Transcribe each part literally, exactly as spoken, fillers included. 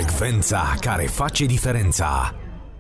Frecvența care face diferența.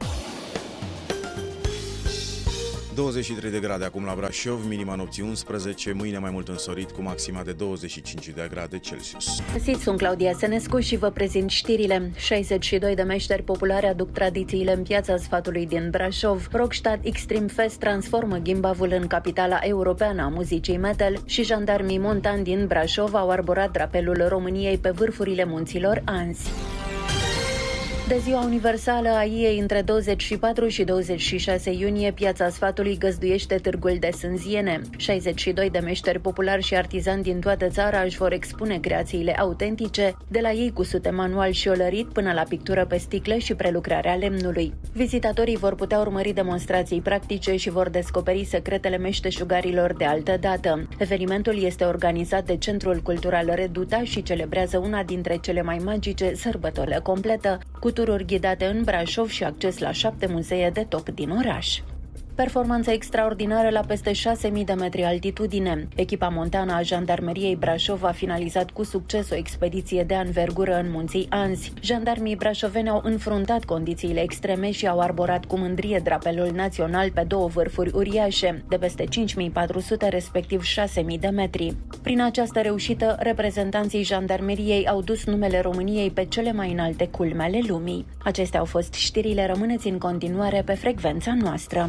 douăzeci și trei de grade acum la Brașov, minima nopții unsprezece, mâine mai mult însorit cu maxima de douăzeci și cinci de grade Celsius. Sunt Claudia Senescu și vă prezint știrile. șaizeci și doi de meșteri populare aduc tradițiile în Piața Sfatului din Brașov. Rockstadt Extreme Fest transformă Gimbavul în capitala europeană a muzicii metal și jandarmii montani din Brașov au arborat drapelul României pe vârfurile munților Anzi. De Ziua Universală a I E I între douăzeci și patru și douăzeci și șase iunie, Piața Sfatului găzduiește Târgul de Sânziene. șaizeci și doi de meșteri populari și artizani din toată țara își vor expune creațiile autentice, de la ei cusute manual și olărit până la pictură pe sticle și prelucrarea lemnului. Vizitatorii vor putea urmări demonstrații practice și vor descoperi secretele meșteșugarilor de altă dată. Evenimentul este organizat de Centrul Cultural Reduta și celebrează una dintre cele mai magice sărbători completă, cu tururi ghidate în Brașov și acces la șapte muzee de top din oraș. Performanță extraordinară la peste șase mii de metri altitudine. Echipa montană a Jandarmeriei Brașov a finalizat cu succes o expediție de anvergură în munții Anzi. Jandarmii brașoveni au înfruntat condițiile extreme și au arborat cu mândrie drapelul național pe două vârfuri uriașe, de peste cinci mii patru sute, respectiv șase mii de metri. Prin această reușită, reprezentanții Jandarmeriei au dus numele României pe cele mai înalte culme ale lumii. Acestea au fost știrile, rămâneți în continuare pe frecvența noastră.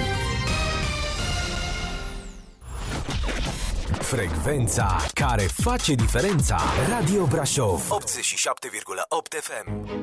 Frecvența care face diferența. Radio Brașov optzeci și șapte virgulă opt F M.